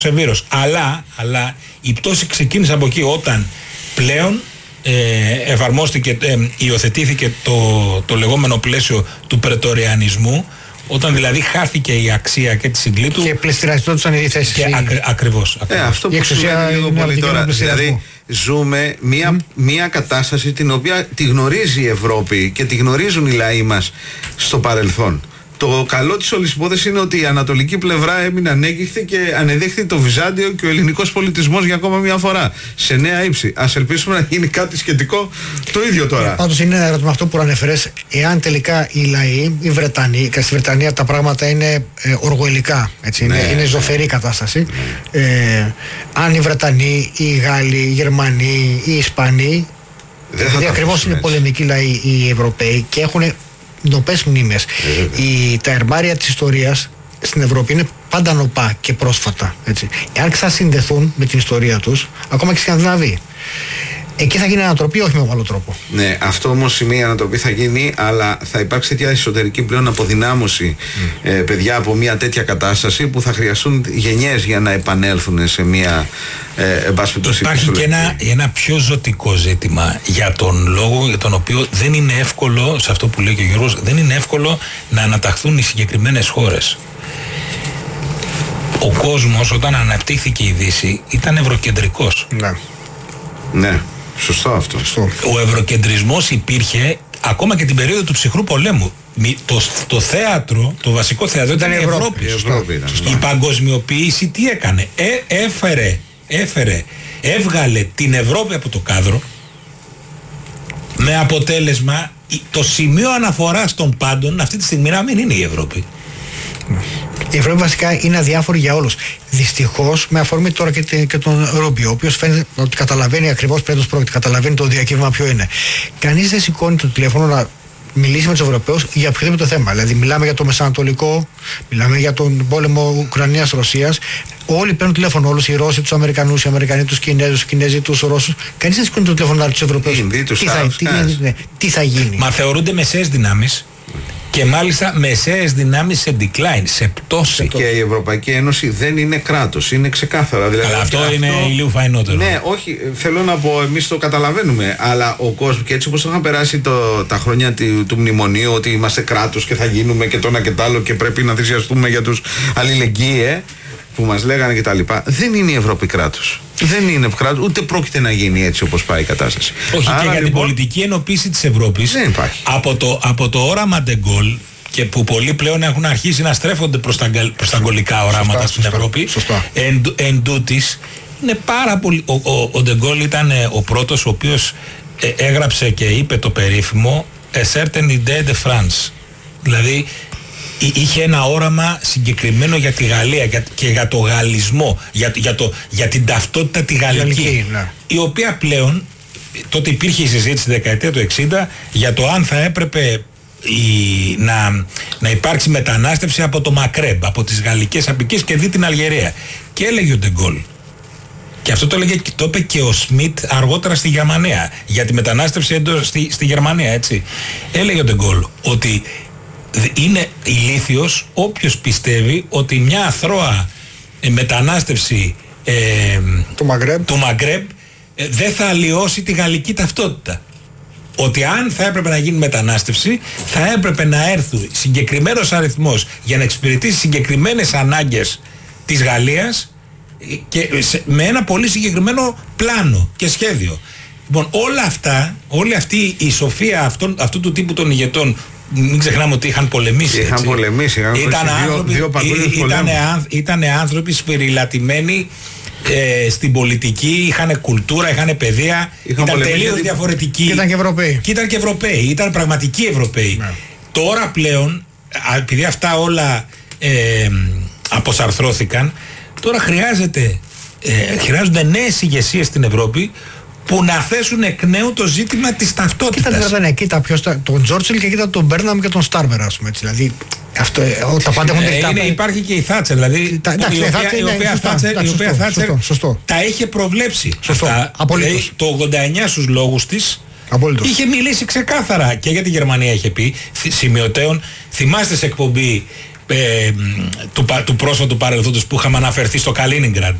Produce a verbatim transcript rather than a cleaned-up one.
σε βύρος. Αλλά, αλλά η πτώση ξεκίνησε από εκεί όταν πλέον ε, εφαρμόστηκε, ε, υιοθετήθηκε το, το λεγόμενο πλαίσιο του πρετοριανισμού, όταν δηλαδή χάθηκε η αξία και τη συγκλήτου και πληστηριαζόντουσαν οι θέσεις. Και ακρι, ακριβώς, ακριβώς. Ε, αυτό που σημαίνει λίγο πολύ τώρα, δηλαδή ζούμε μια, mm. μια κατάσταση την οποία τη γνωρίζει η Ευρώπη και τη γνωρίζουν οι λαοί μας στο παρελθόν. Το καλό της όλης υπόθεσης είναι ότι η ανατολική πλευρά έμεινε ανέγκυχτη και ανεδέχθη το Βυζάντιο και ο ελληνικός πολιτισμός για ακόμα μια φορά σε νέα ύψη. Ας ελπίσουμε να γίνει κάτι σχετικό το ίδιο τώρα. Πάντως είναι ένα ερώτημα αυτό που ανέφερες, εάν τελικά οι λαοί, οι Βρετανοί, και στη Βρετανία τα πράγματα είναι ε, οργοελικά, έτσι, ναι, είναι, είναι ζωφερή κατάσταση. Ναι. Ε, αν οι Βρετανοί, οι Γάλλοι, οι Γερμανοί, οι Ισπανοί, δηλαδή ακριβώς είναι πολεμικοί λαοί οι Ευρωπαίοι και έχουν νοπές μνήμες. Η, τα ερμάρια της ιστορίας στην Ευρώπη είναι πάντα νοπά και πρόσφατα. Έτσι. Εάν ξασυνδεθούν με την ιστορία τους, ακόμα και οι Σκανδιναβοί, εκεί θα γίνει ανατροπή, όχι με άλλο τρόπο. Ναι, αυτό όμως σημαίνει η ανατροπή θα γίνει, αλλά θα υπάρξει τέτοια εσωτερική πλέον αποδυνάμωση mm. ε, παιδιά από μια τέτοια κατάσταση που θα χρειαστούν γενιές για να επανέλθουν σε μια ε, εμπάσπιτος. Υπάρχει και ένα, ένα πιο ζωτικό ζήτημα για τον λόγο για τον οποίο δεν είναι εύκολο, σε αυτό που λέει και ο Γιώργος, δεν είναι εύκολο να αναταχθούν οι συγκεκριμένες χώρες. Ο κόσμος όταν αναπτύχθηκε η Δύση ήταν ευρωκεντρικός. Ναι. Ναι. Σωστό αυτό. Σωστό. Ο ευρωκεντρισμός υπήρχε ακόμα και την περίοδο του ψυχρού πολέμου. Το, το θέατρο, το βασικό θέατρο ήταν η Ευρώπη. Η, Ευρώπη ήταν, η παγκοσμιοποίηση τι έκανε? Ε, έφερε, έφερε, έβγαλε την Ευρώπη από το κάδρο, με αποτέλεσμα το σημείο αναφοράς των πάντων αυτή τη στιγμή να μην είναι η Ευρώπη. Η Ευρώπη βασικά είναι αδιάφορη για όλους. Δυστυχώς, με αφορμή τώρα και, και τον Ρούμπιο, ο οποίος φαίνεται ότι καταλαβαίνει ακριβώς περί τίνος πρόκειται, καταλαβαίνει το διακύβημα ποιο είναι. Κανείς δεν σηκώνει το τηλέφωνο να μιλήσει με τους Ευρωπαίους για οποιοδήποτε θέμα. Δηλαδή, μιλάμε για το Μεσανατολικό, μιλάμε για τον πόλεμο Ουκρανίας-Ρωσίας. Όλοι παίρνουν τηλέφωνο, όλους οι Ρώσοι, τους Αμερικανούς, οι Αμερικανοί, τους Κινέζους, οι Κινέζοι, τους Ρώσους. Κανείς δεν σηκώνει το τηλέφωνο να τους Ευρωπαίους. Τι, θα, τι, ναι, τι θα γίνει. Μα θεωρούνται μεσαίες δυνάμεις. Και μάλιστα μεσαίες δυνάμεις σε decline, σε πτώση. Και η Ευρωπαϊκή Ένωση δεν είναι κράτος, είναι ξεκάθαρα. Δηλαδή, αλλά αυτό, αυτό είναι ηλίου φαϊνότερο. Ναι, όχι, θέλω να πω, εμείς το καταλαβαίνουμε. Αλλά ο κόσμος, και έτσι όπως είχαν περάσει το, τα χρόνια του, του μνημονίου, ότι είμαστε κράτος και θα γίνουμε και το ένα και το άλλο και πρέπει να θυσιαστούμε για τους αλληλεγγύη, ε, που μας λέγανε κτλ. Δεν είναι η Ευρώπη κράτος. Δεν είναι κράτος, ούτε πρόκειται να γίνει έτσι όπως πάει η κατάσταση. Όχι, άρα, και για λοιπόν, την πολιτική ενοποίηση της Ευρώπης, δεν υπάρχει. Από το, από το όραμα Ντεγκόλ, και που πολλοί πλέον έχουν αρχίσει να στρέφονται προς τα, προς τα γκολικά οράματα σωστά, στην σωστά, Ευρώπη, σωστά. Εν, εν τούτης, είναι πάρα πολύ. Ο, ο, ο Ντεγκόλ ήταν ο πρώτος ο οποίος ε, έγραψε και είπε το περίφημο A certain idée de France. Δηλαδή, είχε ένα όραμα συγκεκριμένο για τη Γαλλία για, και για το γαλλισμό, για, για, το, για την ταυτότητα τη γαλλική, γαλλική, ναι. Η οποία πλέον, τότε υπήρχε η συζήτηση στη δεκαετία του εξήντα για το αν θα έπρεπε η, να, να υπάρξει μετανάστευση από το Μακρέμπ, από τις γαλλικές απικίες και δει την Αλγερία. Και έλεγε ο Ντεγκόλ, και αυτό το, έλεγε, το είπε και ο Σμιτ αργότερα στη Γερμανία, για τη μετανάστευση εντός, στη, στη Γερμανία, έτσι. Έλεγε ο Ντεγκόλ ότι είναι ηλίθιος όποιος πιστεύει ότι μια αθρώα ε, μετανάστευση ε, του Μαγκρέμπ, του Μαγκρέμπ ε, δεν θα αλλοιώσει τη γαλλική ταυτότητα. Ότι αν θα έπρεπε να γίνει μετανάστευση, θα έπρεπε να έρθει συγκεκριμένος αριθμός για να εξυπηρετήσει συγκεκριμένες ανάγκες της Γαλλίας και σε, με ένα πολύ συγκεκριμένο πλάνο και σχέδιο. Λοιπόν, όλα αυτά, όλη αυτή η σοφία αυτών, αυτού του τύπου των ηγετών, μην ξεχνάμε ότι είχαν πολεμήσει. Είχαν έτσι. πολεμήσει, είχαν ήταν άνθρωποι, δύο, δύο ήταν, ήταν άνθρωποι σφυριλατημένοι ε, στην πολιτική, είχαν κουλτούρα, είχαν παιδεία, είχαν ήταν τελείως διαφορετικοί. Και ήταν και Ευρωπαίοι. Και ήταν και Ευρωπαίοι, ήταν πραγματικοί Ευρωπαίοι. Ναι. Τώρα πλέον, επειδή αυτά όλα ε, αποσαρθρώθηκαν, τώρα χρειάζεται, ε, χρειάζονται νέες ηγεσίες στην Ευρώπη που να θέσουν εκ νέου το ζήτημα της ταυτότητας. Κοίτα δηλαδή, κοίτα ποιος, τον Τζόρτσιλ και κοίτα τον Μπέρναμ και τον Στάρμερ, ας πούμε, έτσι, δηλαδή αυτό, τα πάντα έχουν ε, είναι, υπάρχει και η Θάτσερ, δηλαδή τα, εντάξει, η οποία, η οποία Θάτσερ, η οποία Θάτσερ τα είχε προβλέψει. Σωστό, αυτά, δηλαδή, το ογδόντα εννιά στους λόγους της απολύτως. Είχε μιλήσει ξεκάθαρα και για τη Γερμανία είχε πει, σημειωτέων, θυμάστε σε εκπομπή ε, του, του πρόσφατου παρελθόντος που είχαμε αναφερθεί στο Καλίνιγκραντ.